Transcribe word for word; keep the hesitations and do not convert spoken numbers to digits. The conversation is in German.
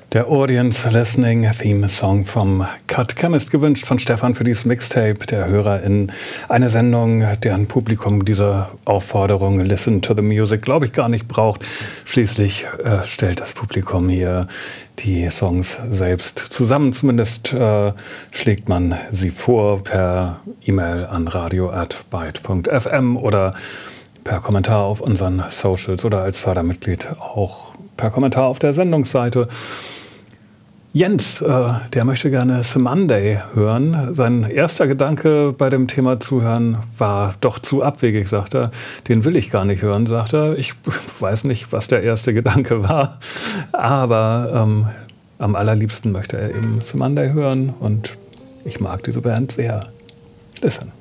Der Audience Listening Theme Song vom Cut Chemist, gewünscht von Stefan für dieses Mixtape der HörerInnen. Eine Sendung, deren Publikum diese Aufforderung Listen to the Music, glaube ich, gar nicht braucht. Schließlich äh, stellt das Publikum hier die Songs selbst zusammen. Zumindest äh, schlägt man sie vor per E-Mail an radio at byte punkt f m oder per Kommentar auf unseren Socials oder als Fördermitglied auch per Kommentar auf der Sendungsseite. Jens, äh, der möchte gerne The Monday hören. Sein erster Gedanke bei dem Thema Zuhören war doch zu abwegig, sagt er. Den will ich gar nicht hören, sagt er. Ich weiß nicht, was der erste Gedanke war, aber ähm, am allerliebsten möchte er eben The Monday hören und ich mag diese Band sehr. Listen.